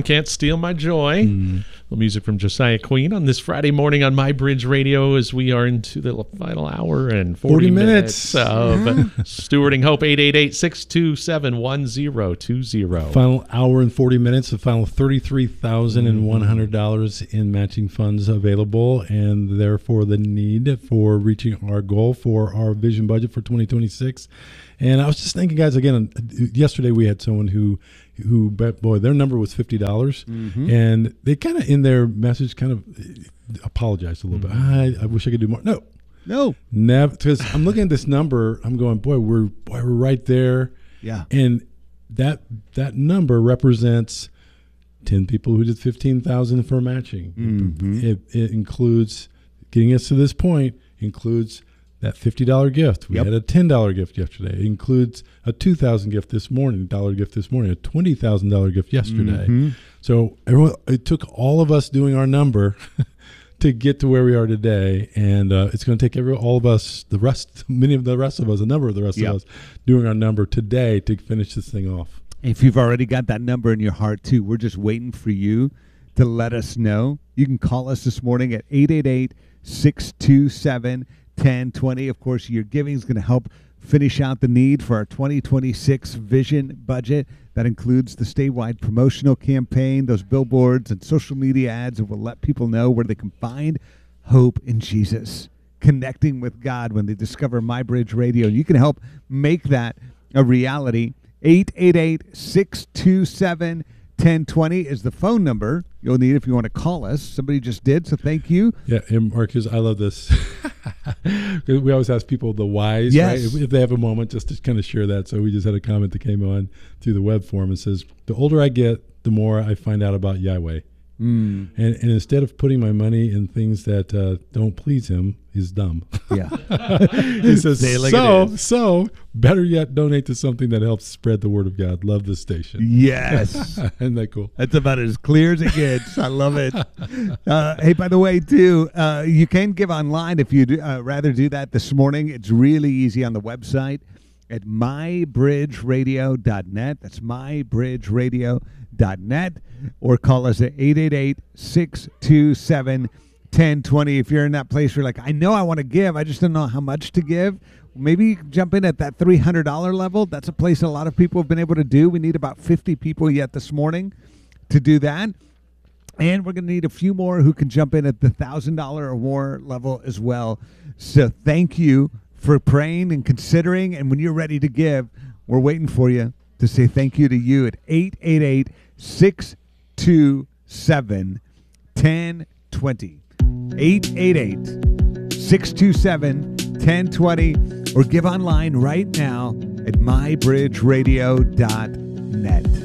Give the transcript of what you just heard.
Can't Steal My Joy. The music from Josiah Queen on this Friday morning on My Bridge Radio as we are into the final hour and 40 minutes of Stewarding Hope. 888-627-1020. Final hour and 40 minutes, the final $33,100 in matching funds available, and therefore the need for reaching our goal for our vision budget for 2026. And I was just thinking, guys, again, yesterday we had someone who bet, boy, their number was $50, and they kind of in their message kind of apologized a little bit. I wish I could do more. No, never. Because I'm looking at this number, I'm going, boy, we're right there. Yeah, and that number represents 10 people who did $15,000 for matching. It includes getting us to this point. Includes that $50 gift. We had a $10 gift yesterday. It includes a $2,000 gift this morning, a $20,000 gift yesterday. So it took all of us doing our number to get to where we are today, and it's going to take all of us, a number of the rest of us doing our number today to finish this thing off. If you've already got that number in your heart too, we're just waiting for you to let us know. You can call us this morning at 888-627-1020. Of course, your giving is going to help finish out the need for our 2026 vision budget. That includes the statewide promotional campaign, those billboards and social media ads that will let people know where they can find hope in Jesus, connecting with God when they discover My Bridge Radio. You can help make that a reality. 888-627-1020 is the phone number you'll need if you want to call us. Somebody just did, so thank you. Yeah, and Marcus, I love this. We always ask people the whys, right? If they have a moment, just to kind of share that. So we just had a comment that came on through the web form and says, the older I get, the more I find out about Yahweh. And instead of putting my money in things that don't please him, he's dumb. Yeah. He says, so better yet, donate to something that helps spread the word of God. Love this station. Yes. Isn't that cool? That's about as clear as it gets. I love it. Hey, by the way, too, you can give online if you'd rather do that this morning. It's really easy on the website at mybridgeradio.net. That's mybridgeradio.net. Or call us at 888-627-1020. If you're in that place where you're like, I know I want to give, I just don't know how much to give. Maybe you can jump in at that $300 level. That's a place a lot of people have been able to do. We need about 50 people yet this morning to do that. And we're going to need a few more who can jump in at the $1,000 or more level as well. So thank you for praying and considering. And when you're ready to give, we're waiting for you to say thank you to you at 888-627-1020. 888-627-1020. Or give online right now at mybridgeradio.net.